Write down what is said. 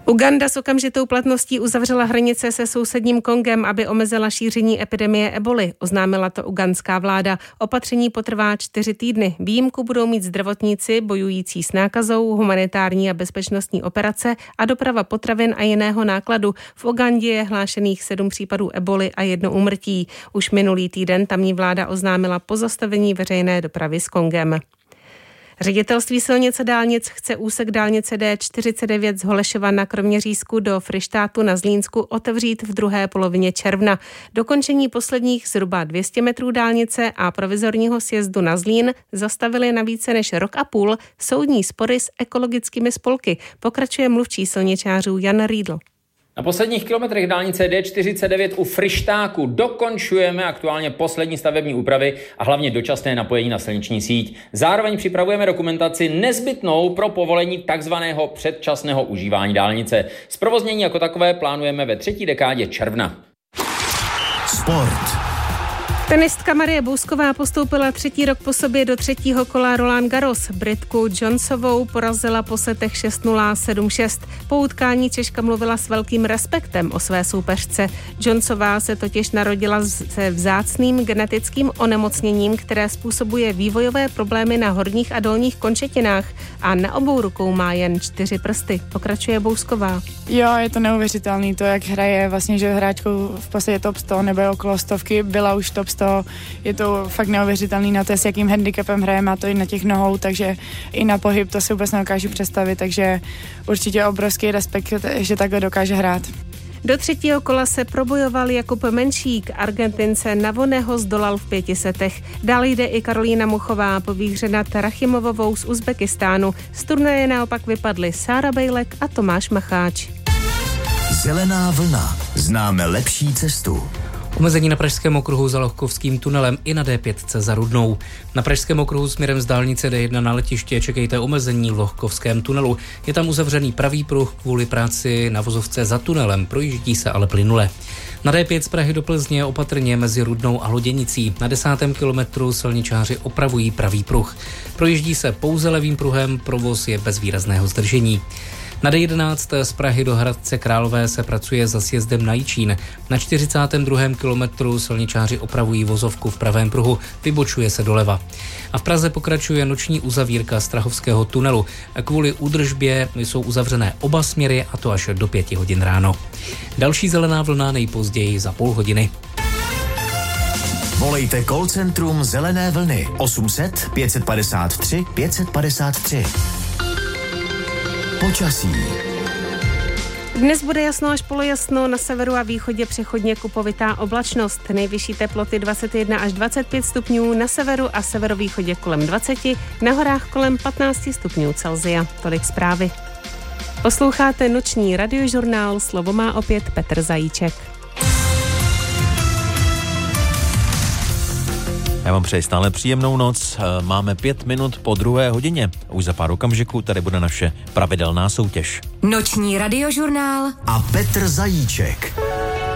Uganda s okamžitou platností uzavřela hranice se sousedním Kongem, aby omezila šíření epidemie eboly, oznámila to ugandská vláda. Opatření potrvá 4 týdny. Výjimku budou mít zdravotníci bojující s nákazou, humanitární a bezpečnostní operace a doprava potravin a jiného nákladu. V Ugandě je hlášených 7 případů eboly a 1 úmrtí. Už minulý týden tamní vláda oznámila pozastavení veřejné dopravy s Kongem. Ředitelství silnic a dálnic chce úsek dálnice D49 z Holešova na Kroměřížsku do Fryštátu na Zlínsku otevřít v druhé polovině června. Dokončení posledních zhruba 200 metrů dálnice a provizorního sjezdu na Zlín zastavili na více než rok a půl soudní spory s ekologickými spolky, pokračuje mluvčí silničářů Jan Riedl. Na posledních kilometrech dálnice D49 u Fryštáku dokončujeme aktuálně poslední stavební úpravy a hlavně dočasné napojení na silniční síť. Zároveň připravujeme dokumentaci nezbytnou pro povolení takzvaného předčasného užívání dálnice. Zprovoznění jako takové plánujeme ve 3. dekádě června. Sport. Tenistka Marie Bousková postoupila 3. rok po sobě do 3. kola Roland Garros. Britku Jonesovou porazila po setech 6-0, 7-6. Po utkání Češka mluvila s velkým respektem o své soupeřce. Jonesová se totiž narodila se vzácným genetickým onemocněním, které způsobuje vývojové problémy na horních a dolních končetinách a na obou rukou má jen 4 prsty. Pokračuje Bousková. Jo, je to neuvěřitelný to, jak hraje vlastně, že hráčkou v podstatě top 100 nebo je okolo stovky, byla už top 100. Je to fakt neuvěřitelný na to, s jakým handicapem hraje, má to i na těch nohou, takže i na pohyb to si vůbec nedokážu představit, takže určitě obrovský respekt, že takhle dokáže hrát. Do 3. kola se probojoval Jakub Menšík, Argentince Navoneho zdolal v 5 setech. Dále jde i Karolína Muchová po výhře nad Rachimovovou z Uzbekistánu. Z turnaje naopak vypadly Sára Bejlek a Tomáš Macháč. Zelená vlna. Známe lepší cestu. Omezení na Pražském okruhu za Lohkovským tunelem i na D5 za Rudnou. Na Pražském okruhu směrem z dálnice D1 na letiště čekejte omezení v Lohkovském tunelu. Je tam uzavřený pravý pruh kvůli práci na vozovce za tunelem, projíždí se ale plynule. Na D5 z Prahy do Plzně opatrně mezi Rudnou a Loděnicí. Na 10. kilometru silničáři opravují pravý pruh. Projíždí se pouze levým pruhem, provoz je bez výrazného zdržení. Na D11 z Prahy do Hradce Králové se pracuje za sjezdem na Jičín. Na 42. kilometru silničáři opravují vozovku v pravém pruhu, vybočuje se doleva. A v Praze pokračuje noční uzavírka Strahovského tunelu. Kvůli údržbě jsou uzavřené oba směry, a to až do 5 hodin ráno. Další zelená vlna nejpozději za půl hodiny. Volejte call centrum Zelené vlny 800 553 553. Počasí. Dnes bude jasno až polojasno, na severu a východě přechodně kupovitá oblačnost. Nejvyšší teploty 21 až 25 stupňů, na severu a severovýchodě kolem 20, na horách kolem 15 stupňů Celsia. Tolik zprávy. Posloucháte noční radiožurnál, slovo má opět Petr Zajíček. Já vám přeji stále příjemnou noc. Máme 5 minut po 2 hodině. Už za pár okamžiků tady bude naše pravidelná soutěž. Noční radiožurnál a Petr Zajíček.